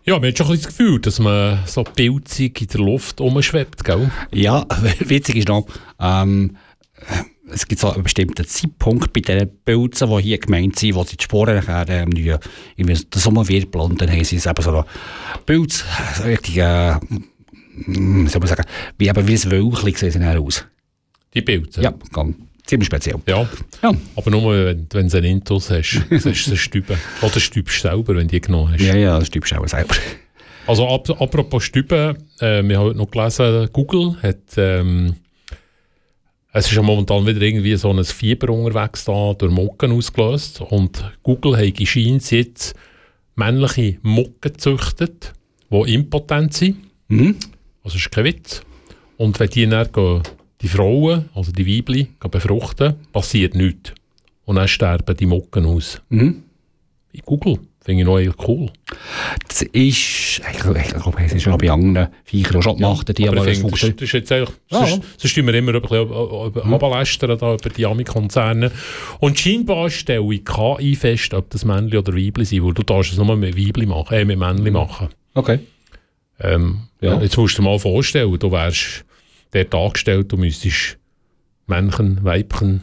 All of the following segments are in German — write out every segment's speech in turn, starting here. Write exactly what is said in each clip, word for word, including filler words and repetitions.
Ja, man hat schon ein bisschen das Gefühl, dass man so pilzig in der Luft rumschwebt, gell? Ja, witzig ist noch, ähm, es gibt so einen bestimmten Zeitpunkt bei diesen Pilzen, die hier gemeint sind, wo sie die Sporen nachher ähm, irgendwie der Sommer wirbeln und dann haben sie eben so einen Pilz, so richtig, äh, wie soll man sagen, wie, eben wie ein Wölkchen sehen sie dann aus. Die Pilze? Ja, ganz, ziemlich speziell. Ja, ja. Aber nur, wenn, wenn du einen Intus hast, hast du den Stüben. Oder stübst du selber, wenn du die genommen hast. Ja, ja, das stübst du auch selber. Also ab, apropos Stüben, äh, wir haben heute noch gelesen, Google hat, ähm, es ist ja momentan wieder irgendwie so ein Fieber unterwegs da, durch Mucken ausgelöst und Google hat scheint jetzt männliche Mucken gezüchtet, die impotent sind. Mhm. Also ist kein Witz. Und wenn die dann gehen, die Frauen, also die Weibli, gehen befruchten, passiert nichts. Und dann sterben die Mucken aus. Mhm. In Google. Finde ich noch eigentlich cool. Das ist, ich glaube, es ist schon bei anderen Viechern schon gemacht, die ja, aber aber das, das ist jetzt eigentlich, ja. sonst, sonst tun wir immer ein bisschen ablästern da über die Ami-Konzerne. Und scheinbar stelle ich K I fest, ob das Männchen oder Weibli sind, weil du darfst es nur mit Weibli machen, äh, mit Männchen machen. Okay. Ähm, ja. Jetzt musst du dir mal vorstellen, du wärst dort angestellt, du müsstest Männchen, Weibchen.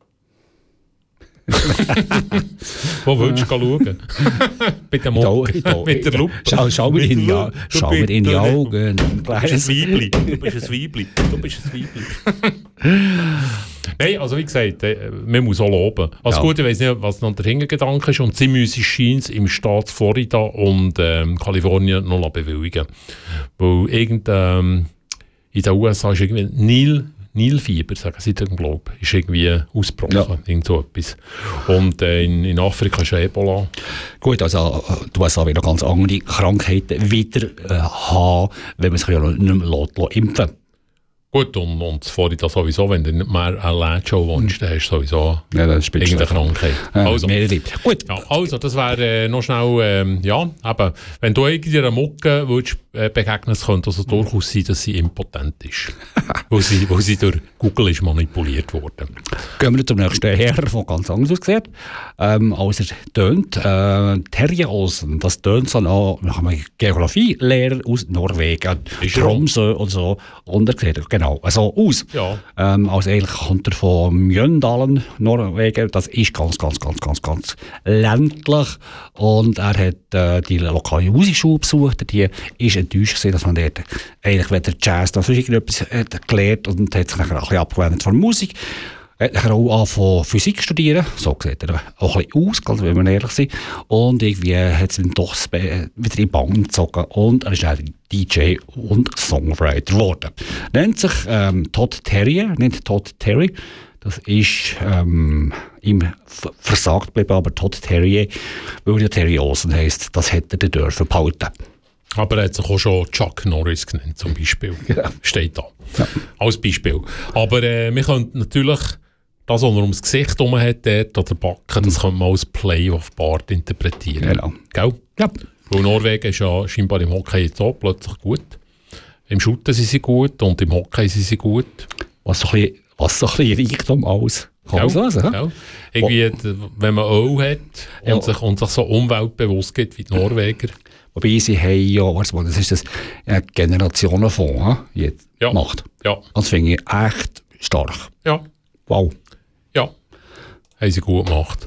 Wo willst du schauen? Bei der Mucke, mit der Lupe. Schau, schau mir in die, ja, schau mir in die Augen. Du bist ein Weibli. Du bist ein Weibli. Du bist ein Weibli. Nein, also wie gesagt, man muss auch loben. Also ja. Gut, ich weiss nicht, was noch der Hintergedanke ist. Und sie müssen scheint im Staat Florida und ähm, Kalifornien noch bewilligen. Weil irgend, ähm, in den U S A ist irgendwie Nil Nilfieber, sagen sie dann, glaube ich, ist irgendwie ausgebrochen, ja. Irgend so etwas. Und äh, in, in Afrika ist ja Ebola. Gut, also du hast auch wieder ganz andere Krankheiten wieder äh, haben, wenn man sich ja nicht mehr impfen lässt. Gut, und, und vorhin das sowieso, wenn du nicht mehr eine Lädshow wohnst, dann hast du sowieso ja, das irgendeine Krankheit. Ja, also, Gut. Ja, also, das wäre äh, noch schnell, ähm, ja, aber wenn du irgendeiner Mucke würdest, äh, begegnen könnte also durchaus sein, dass sie impotent ist. weil, sie, weil sie durch Google ist manipuliert worden. Gehen wir zum nächsten Herr, der ganz anders aussieht. Ähm, als er tönt, äh, Terrierhosen, das tönt so nach, nach einem Geografielehrer aus Norwegen, Tromsø und so. Und er sieht genau so aus. Ja. Ähm, also eigentlich kommt er von Mjøndalen, Norwegen. Das ist ganz, ganz, ganz, ganz, ganz ländlich. Und er hat äh, die lokale Musikschule besucht. Die ist enttäuscht gewesen, dass man dort eigentlich weder Jazz noch sonst irgendetwas hat gelernt und hat sich nachher ein bisschen abgewendet von Musik. Er hat nachher auch angefangen Physik studieren. So sieht er auch ein bisschen aus, ganz, wenn wir ehrlich sind. Und irgendwie hat es ihn doch wieder in die Bank gezogen. Und er ist dann D J und Songwriter geworden. Nennt sich ähm, Todd Terry, nicht Todd Terry. Das ist ähm, ihm versagt geblieben, aber Todd Terry, weil der Terry Olsen heisst, das hätte er dürfen behalten. Aber er hat sich auch schon Chuck Norris genannt, zum Beispiel. Ja. Steht da. Ja. Als Beispiel. Aber äh, wir können natürlich das, was er ums Gesicht herum hat, dort, oder Backen, das kann man als Play of Bart interpretieren. Genau. Gell? Ja. Weil Norwegen ist ja scheinbar im Hockey jetzt auch plötzlich gut. Im Shooten sind sie gut und im Hockey sind sie gut. Was so ein bisschen, was so ein bisschen Reichtum aus. Kann man so sagen, ja. Irgendwie, wenn man Öl hat und, ja. sich, und sich so umweltbewusst gibt wie die Norweger. Wobei sie haben ja, weißt du, das ist das äh, Generationenfonds jetzt ja. gemacht. Ja. Das finde ich echt stark. Ja. Wow. Ja. Haben sie gut gemacht.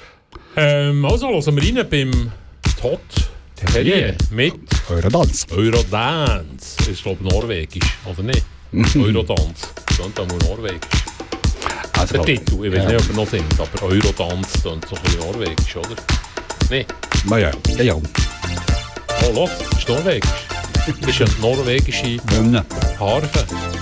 Ähm, also, hören wir rein beim Todd Terry mit Eurodance. Eurodance. Das ist, glaube ich, norwegisch, oder nicht? Eurodance. Das klingt auch mal norwegisch. Also, der Titel, ich weiß ja. nicht, ob er noch singt, aber Eurodance klingt so ein bisschen norwegisch, oder? Nein? Na ja, ja, ja. Oh, los, das ist norwegisch. Das ist ja die norwegische Hymne. Harfe.